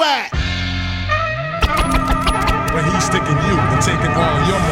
back. But he's sticking you and taking all your